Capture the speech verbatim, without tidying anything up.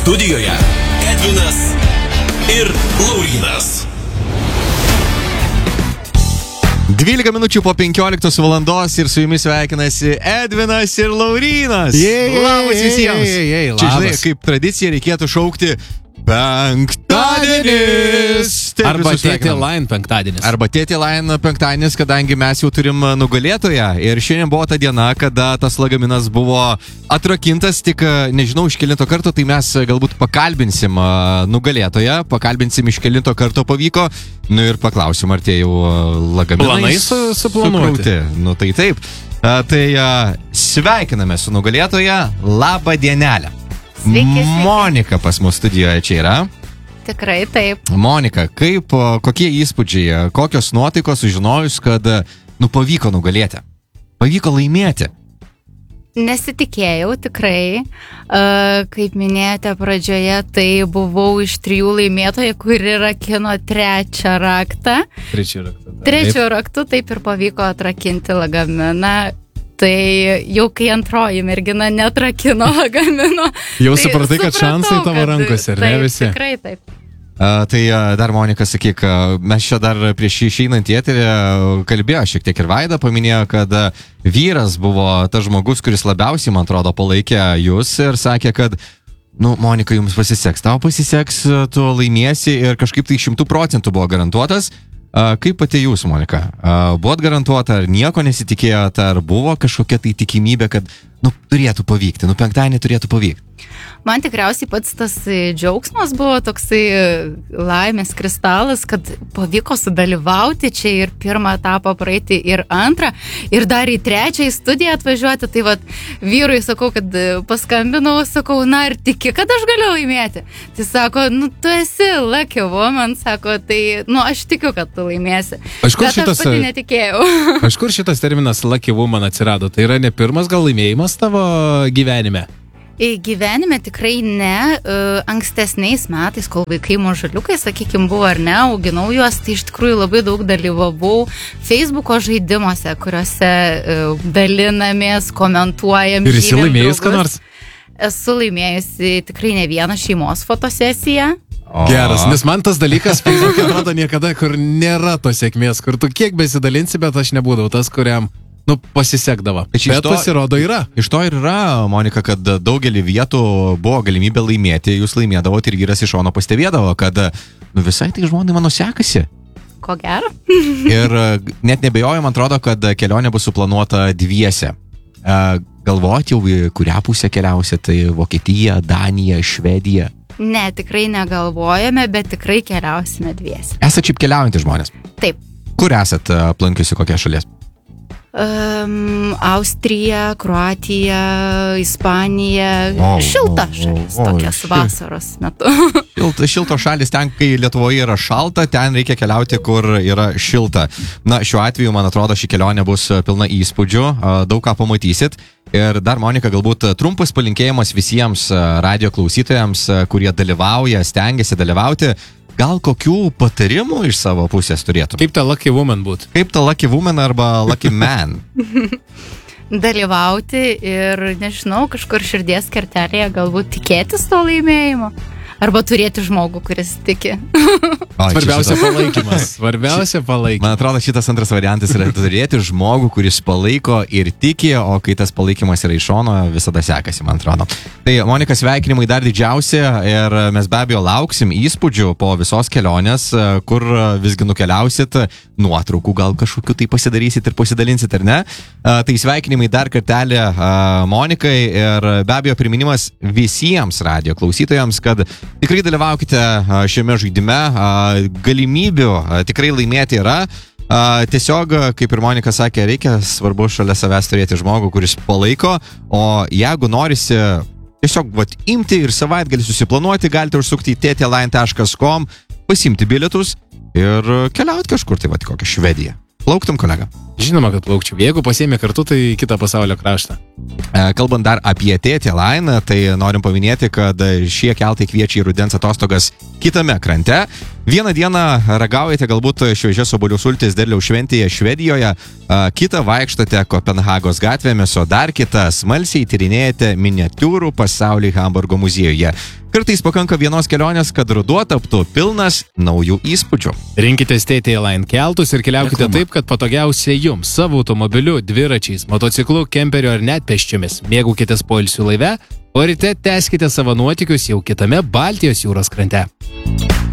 Studijoje Edvinas ir Laurynas. dvylika minučių po penkioliktos valandos ir su jumis sveikinasi Edvinas ir Laurynas. Jei, labas jei, visiems. jei, jei, Čia, žinai, labas. kaip tradicija reikėtų šaukti penktadienis. Taip, Arba visus Tėtė sveikinam. Line penktadienis. Arba Tėtė Line penktadienis, kadangi mes jau turim nugalėtoją. Ir šiandien buvo ta diena, kada tas lagaminas buvo atrakintas, tik nežinau iš kelinto karto, tai mes galbūt pakalbinsim nugalėtoją, pakalbinsim iš kelinto karto pavyko. Nu ir paklausim, ar tie jau lagaminai Planai su- suplanuoti. sukrauti. Nu tai taip. A, tai a, sveikiname su nugalėtoja. Labą dienelę. Sveiki, sveiki. Monika pas mus studijoje čia yra. Tikrai taip. Monika, kaip, o, kokie įspūdžiai, kokios nuotaikos sužinojus, kad, nu, pavyko nugalėti, pavyko laimėti? Nesitikėjau tikrai. Uh, kaip minėjote pradžioje, tai buvau iš trijų laimėtojų, kuri rakino trečią raktą. Trečią raktą. Trečių raktų taip ir pavyko atrakinti lagaminą. Tai jau kai antroji mergina netrakino lagamino. Jau tai supratai, kad šansai tavo kad- rankose, ar ne, taip, visi? Tikrai taip. A, tai a, dar, Monika, sakyk, a, mes čia dar prieš išeinant į eterį kalbėjo šiek tiek ir Vaida paminėjo, kad a, vyras buvo tas žmogus, kuris labiausiai, man atrodo, palaikė jūs ir sakė, kad nu, Monika, jums pasiseks, tau pasiseks, tu laimėsi ir kažkaip tai šimtų procentų buvo garantuotas. A, kaip pati jūs, Monika? A, buvot garantuota, ar nieko nesitikėjote, ar buvo kažkokia tai tikimybė, kad, nu, turėtų pavykti, nu, penktadienį turėtų pavykti? Man tikriausiai pats tas džiaugsmas buvo toksai laimės kristalas, kad pavyko sudalyvauti čia ir pirmą etapą praeiti ir antrą, ir dar į trečią į studiją atvažiuoti. Tai vat vyrui sakau, kad paskambinau, sakau, na ir tiki, kad aš galiu laimėti. Tai sako, nu tu esi lucky woman, sako, tai nu aš tikiu, kad tu laimėsi. Aš kur Bet šitas- aš pati netikėjau. Iš kur šitas terminas lucky woman atsirado? Tai yra ne pirmas gal laimėjimas tavo gyvenime? Į gyvenime tikrai ne. Uh, ankstesniais metais, kol vaikai mažaliukai, sakykime, buvo ar ne, auginau juos, tai iš tikrųjų labai daug dalyvavau Facebooko žaidimuose, kuriuose uh, dalinamės, komentuojam. Ir esi žymim laimėjus ką draugus. nors? Esu laimėjusi tikrai ne vieną šeimos fotosesiją. O. Geras, nes man tas dalykas Facebook'e atrodo niekada, kur nėra tos sėkmės, kur tu kiek besidalinsi, bet aš nebūdavau tas, kuriam, nu, pasisekdavo. Tai čia iš Bet to- pasirodo yra. Iš to ir yra, Monika, kad daugelį vietų buvo galimybė laimėti, jūs laimėdavote ir vyras iš šono pastebėdavo, kad nu, visai tai žmonai mano sekasi. Ko gero? Ir net nebejoju, man atrodo, kad kelionė bus suplanuota dviese. E, Galvoti jau, į kurią pusę keliausia, tai Vokietija, Danija, Švedija. Ne, tikrai negalvojame, bet tikrai keliausime dviesi. Esate šiaip keliaujantys žmonės. Taip. Kur esat aplankiusi kokią šalies? Um, Austrija, Kroatija, Ispanija, O, šilta o, šalis, o, tokias šil- vasaros metu. Šilta, šilto šalis, ten, kai Lietuvoje yra šalta, ten reikia keliauti, kur yra šilta. Na, šiuo atveju, man atrodo, ši kelionė bus pilna įspūdžių, a, daug ką pamatysit. Ir dar, Monika, galbūt trumpas palinkėjimas visiems a, radio klausytojams, a, kurie dalyvauja, stengiasi dalyvauti. Gal kokių patarimų iš savo pusės turėtum? Kaip ta lucky woman būt? Kaip ta lucky woman arba lucky man? Dalyvauti ir, nežinau, kažkur širdies kertelėje galbūt tikėtis to laimėjimo. Arba turėti žmogų, kuris tiki. O, čia Svarbiausia šitas- palaikymas. Svarbiausia palaikymas. Man atrodo, šitas antras variantas yra turėti žmogų, kuris palaiko ir tiki, o kai tas palaikymas yra iš šono, visada sekasi, man atrodo. Tai, Monika, sveikinimai dar didžiausi ir mes be abejo lauksim įspūdžių po visos kelionės, kur visgi nukeliausit, nuotraukų gal kažkokiu tai pasidarysit ir pasidalinsit, ar ne? Tai sveikinimai dar kartelį Monikai ir be abejo priminimas visiems radio klausytojams, kad tikrai dalyvaukite šiame žaidime, galimybių tikrai laimėti yra. Tiesiog, kaip ir Monika sakė, reikia svarbu šalia savęs turėti žmogų, kuris palaiko, o jeigu norisi tiesiog vat, imti ir savaitgalį susiplanuoti, galite užsukti į tėtėline taškas com, pasimti bilietus ir keliauti kažkur, tai vat, kokią Švediją. Plauktum, kolega? Žinoma, kad plaukčiau. Jeigu pasiėmė kartu, tai į kitą pasaulio kraštą. Kalbant dar apie Tėtė Line, tai norim paminėti, kad šie keltai kviečia į rudens atostogas kitame krante. Vieną dieną ragaujate galbūt šviežias obuolių sultis derliaus šventėje Švedijoje, kitą vaikštate Kopenhagos gatvėmis, o dar kitą smalsiai tyrinėjate miniatiūrų pasaulį Hamburgo muziejuje. Kartais pakanka vienos kelionės, kad ruduo taptų pilnas naujų įspūdžių. Rinkitės T T Line keltus ir keliaukite Reklama. taip, kad patogiausia jums - savo automobiliu, dviračiais, motociklu, kemperiu ar net pėsčiomis. Mėgaukitės poilsių laive, o ryte tęskite savo nuotykius jau kitame Baltijos jūros krante.